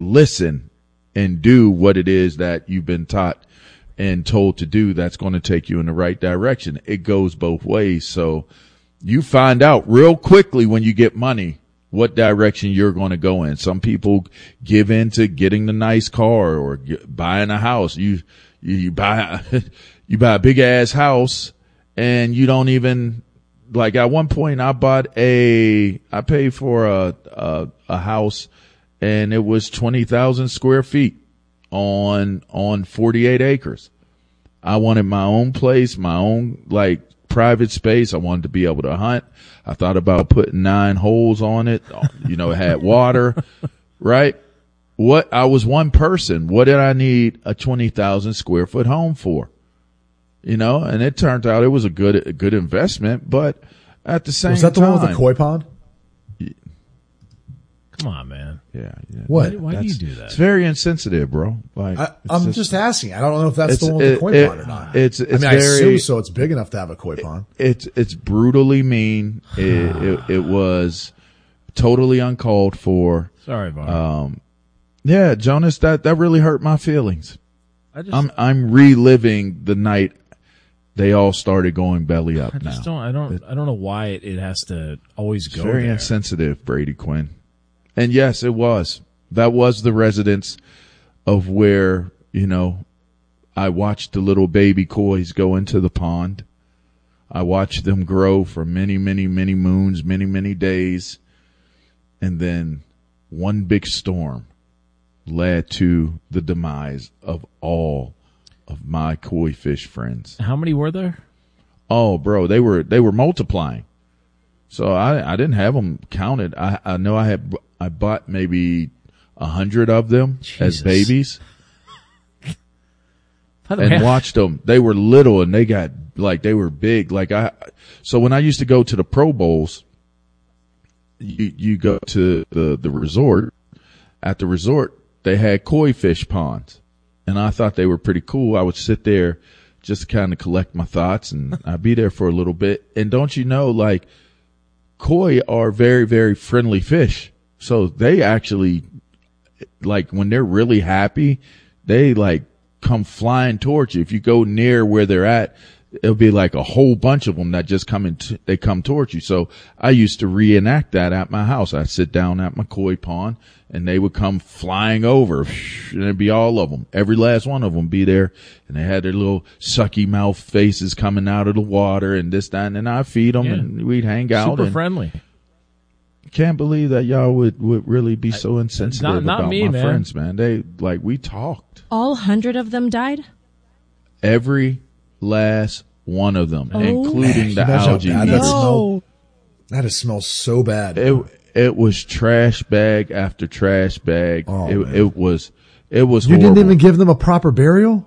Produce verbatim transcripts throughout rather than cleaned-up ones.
listen and do what it is that you've been taught and told to do, that's going to take you in the right direction. It goes both ways. So you find out real quickly when you get money what direction you're going to go in. Some people give in to getting the nice car or get, buying a house. You, you, you buy, you buy a big ass house and you don't even, like at one point I bought a, I paid for a, a, a house and it was twenty thousand square feet on, on forty-eight acres. I wanted my own place, my own like private space. I wanted to be able to hunt. I thought about putting nine holes on it. You know, it had water, right? What, I was one person. What did I need a twenty thousand square foot home for? You know, and it turned out it was a good, a good investment, but at the same time. Was that the time, one with the koi pond? Come on, man. Yeah. yeah. What? Why, why do you do that? It's very insensitive, bro. Like, I, I'm just, just asking. I don't know if that's the one with it, the koi it, pond or not. It's, it's I mean, very, I assume so. It's big enough to have a koi pond. It's, it's brutally mean. It, it, it was totally uncalled for. Sorry, Bob. Um, yeah, Jonas, that, that really hurt my feelings. I just, I'm, I'm reliving the night they all started going belly up I just now. don't, I don't, I don't know why it, it has to always It's go very there. insensitive, Brady Quinn. And yes, it was. That was the residence of where, you know, I watched the little baby kois go into the pond. I watched them grow for many, many, many moons, many, many days. And then one big storm led to the demise of all of my koi fish friends. How many were there? Oh, bro, they were, they were multiplying. So I, I didn't have them counted. I, I know I had, I bought maybe a hundred of them Jesus. as babies By the and way, watched them. They were little and they got like, they were big. Like I, so when I used to go to the Pro Bowls, you, you go to the, the resort. At the resort, they had koi fish ponds and I thought they were pretty cool. I would sit there just to kind of collect my thoughts and I'd be there for a little bit. And don't you know, like, koi are very, very friendly fish. So they actually, like, when they're really happy, they like come flying towards you. If you go near where they're at, it'll be like a whole bunch of them that just come in, t- they come towards you. So I used to reenact that at my house. I'd sit down at my koi pond and they would come flying over and it'd be all of them. Every last one of them be there and they had their little sucky mouth faces coming out of the water and this, that, and I'd feed them Yeah. and we'd hang out. super and friendly. Can't believe that y'all would, would really be so insensitive not- not about me, my man. friends, man. They, like, we talked. All hundred of them died? Every last one of them, Oh. including the Imagine how algae. bad eater. that smelled. That just smells so bad. It it was trash bag after trash bag. Oh, it man. it was it was you horrible. didn't even give them a proper burial?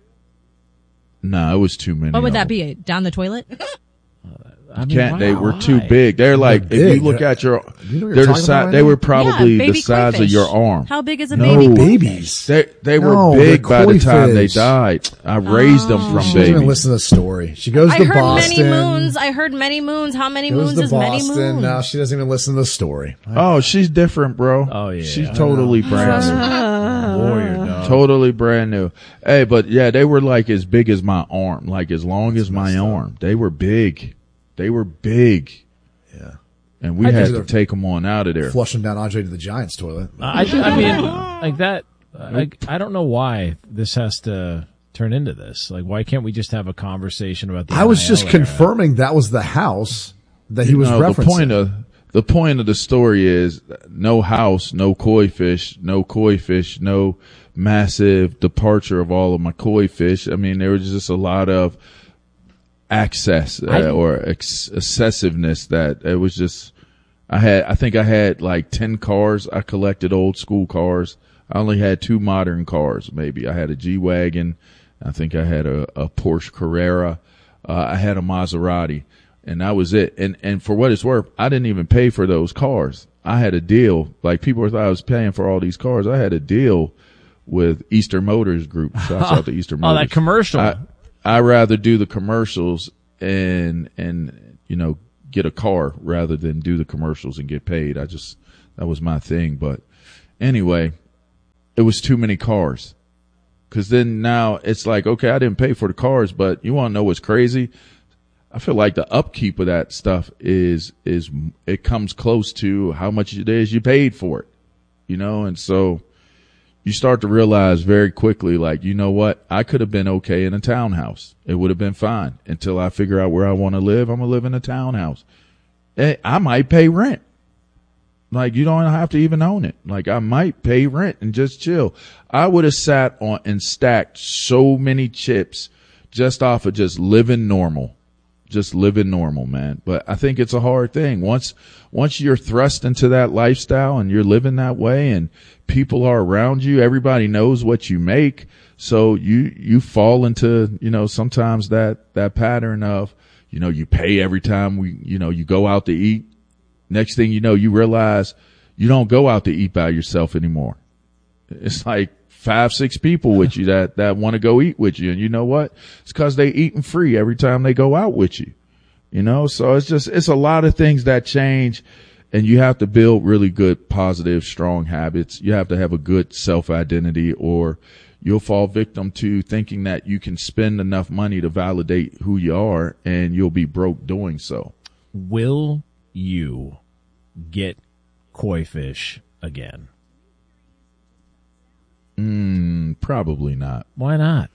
No, it was too many. What would of that them. be? Down the toilet? I mean, Can't why- they were why? too big? They're like They're if big. you look at your, You know what you're they're the talking size. about right They now? were probably yeah, the baby size koi of your fish. arm. How big is a No, baby koi babies. fish? They they No, were big they're by the koi time they fish. died. I raised them from She doesn't even babies. listen to the story. She goes I to heard Boston. many moons. I heard many moons. How many Goes moons to is many Boston. moons? Now she doesn't even listen to the story. Oh, she's different, bro. Oh, yeah. she's I totally brand new. Warrior dog. Totally brand new. Hey, but yeah, they were like as big as my arm, like as long as my arm. They were big. They were big. Yeah. And we I had think to they're- take them on out of there. Flush them down Andre to the Giants toilet. I, I mean, like that. I, I don't know why this has to turn into this. Like, why can't we just have a conversation about the I was N I L just era? confirming that was the house that he was No, referencing. the point of the point of the story is no house, no koi fish, no koi fish, no massive departure of all of my koi fish. I mean, there was just a lot of access uh, I- or ex- excessiveness that it was just. I had, I think I had like ten cars. I collected old school cars. I only had two modern cars, maybe. I had a G-Wagon. I think I had a, a Porsche Carrera. Uh, I had a Maserati. And that was it. And, and for what it's worth, I didn't even pay for those cars. I had a deal. Like people thought I was paying for all these cars. I had a deal with Easter Motors Group. Shouts out to Easter Oh, Motors. that commercial. I, I rather do the commercials and, and, you know, get a car rather than do the commercials and get paid. I just, that was my thing. But anyway, it was too many cars. Cause then now it's like, okay, I didn't pay for the cars, but you want to know what's crazy? I feel like the upkeep of that stuff is, is, it comes close to how much it is you paid for it, you know? And so you start to realize very quickly, like, you know what? I could have been okay in a townhouse. It would have been fine until I figure out where I want to live. I'm going to live in a townhouse. I might pay rent. Like, you don't have to even own it. Like, I might pay rent and just chill. I would have sat on and stacked so many chips just off of just living normal. Just living normal, man. But I think it's a hard thing. Once, once you're thrust into that lifestyle and you're living that way and people are around you, everybody knows what you make. So you, you fall into, you know, sometimes that, that pattern of, you know, you pay every time we, you know, you go out to eat. Next thing you know, you realize you don't go out to eat by yourself anymore. It's like five, six people with you that, that want to go eat with you. And you know what? It's because they eating free every time they go out with you, you know? So it's just, it's a lot of things that change, and you have to build really good, positive, strong habits. You have to have a good self-identity, or you'll fall victim to thinking that you can spend enough money to validate who you are, and you'll be broke doing so. Will you get koi fish again? Mm, probably not. Why not?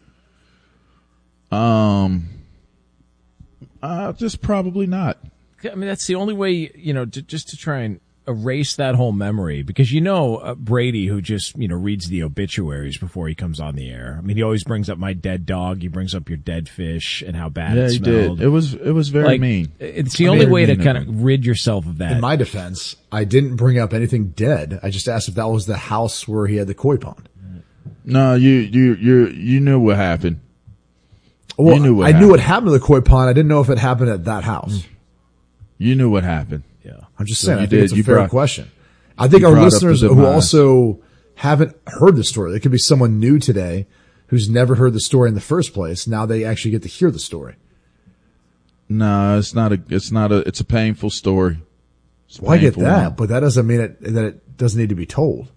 Um, uh, just probably not. I mean, that's the only way, you know, to, just to try and erase that whole memory, because you know uh, Brady, who just, you know, reads the obituaries before he comes on the air. I mean, he always brings up my dead dog. He brings up your dead fish and how bad yeah, it he smelled. did. It was it was very like, mean. It's the I only mean, way to mean kind of of rid yourself of that. In my defense, I didn't bring up anything dead. I just asked if that was the house where he had the koi pond. No, you you you you knew what happened. Well, you knew what I happened. knew what happened to the koi pond. I didn't know if it happened at that house. You knew what happened. yeah. I'm just So saying. you I think did. it's a You fair brought- question. I think you our brought up listeners the who demise. also haven't heard the story, there could be someone new today who's never heard the story in the first place. Now they actually get to hear the story. No, it's not a. It's not a. It's a painful story. It's a Well, I get painful that, one. but that doesn't mean it, that it doesn't need to be told.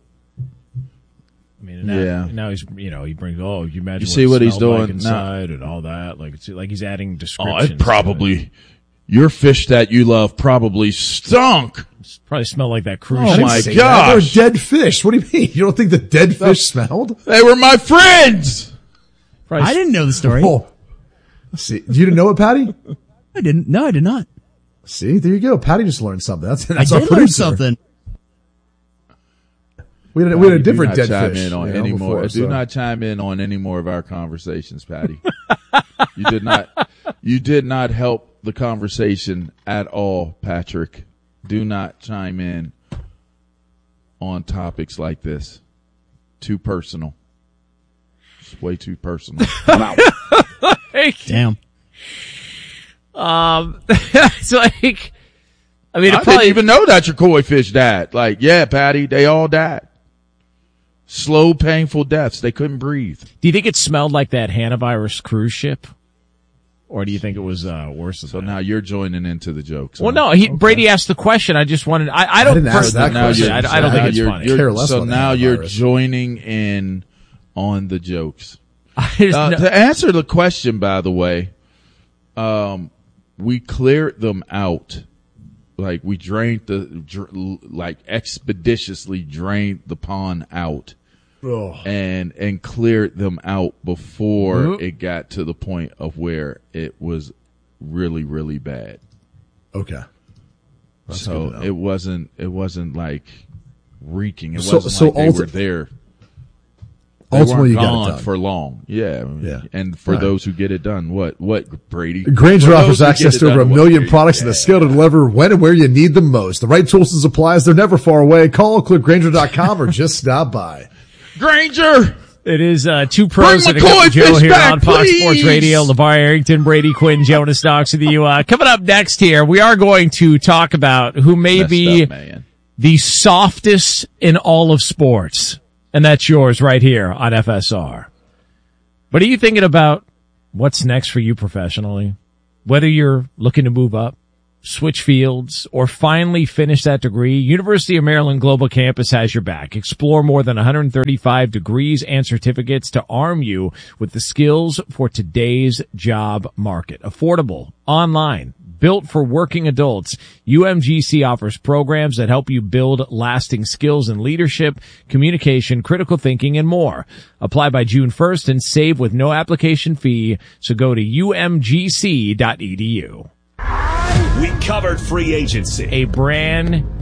I mean, now, Yeah. now he's, you know, he brings, oh, you imagine You what see it what he's smelled like doing now. inside and all that. Like, it's like he's adding Oh, descriptions. it probably. Your fish that you love probably stunk. It probably smelled like that cruise Oh, ship. my Say gosh. that. They're dead fish. What do you mean? You don't think the dead fish smelled? They were my friends. Probably I didn't know the story. Oh, see, you didn't know it, Patty? I didn't. No, I did not. See, there you go. Patty just learned something. That's, that's I our did learn producer. something. We had, a- we had a Do different not dead chime fish. in on you know, any more. before, Do so. not chime in on any more of our conversations, Patty. You did not. You did not help the conversation at all, Patrick. Do not chime in on topics like this. Too personal. It's way too personal. Damn. Um, it's like, I mean, it I probably, didn't even know that your koi fish died. Like, yeah, Patty, they all died. Slow, painful deaths. They couldn't breathe. do you think it smelled like that Hanavirus cruise ship? Or do you think it was, uh, worse than So that? now you're joining into the jokes. Well, huh? no, he, Brady asked the question. I just wanted, I, I don't, didn't ask first- that now question. you're- I, I so don't think now it's you're- funny. you're- Care less so about the now you're Hanavirus. joining in on the jokes. I just Uh, know- to answer the question, by the way, um, we cleared them out. Like we drained the, dr- like expeditiously drained the pond out Oh. and, and cleared them out before Mhm. it got to the point of where it was really, really bad. Okay. That's good So to know. it wasn't, it wasn't like reeking. It So- wasn't so like they ulti- were there. They Ultimately, you weren't got it gone done. for long. Yeah. Yeah. And for Right. those who get it done, what, what, Brady? Granger For offers those who access get to it over a done, what, million Brady? products and the skill to deliver when and where you need them most. The right tools and supplies, they're never far away. Call, click Granger dot com or just stop by. Granger! It is uh, two pros Bring and a cup McCoy of Joe fish here back, on Fox please. Sports Radio. LeVar Arrington, Brady Quinn, Jonas Knox with you. Uh, coming up next here, we are going to talk about who may Messed be up, man. the softest in all of sports. And that's yours right here on F S R. What are you thinking about what's next for you professionally? Whether you're looking to move up, switch fields, or finally finish that degree, University of Maryland Global Campus has your back. Explore more than one hundred thirty-five degrees and certificates to arm you with the skills for today's job market. Affordable, online, built for working adults, U M G C offers programs that help you build lasting skills in leadership, communication, critical thinking, and more. Apply by June first and save with no application fee, so go to U M G C dot E D U. We covered free agency. A brand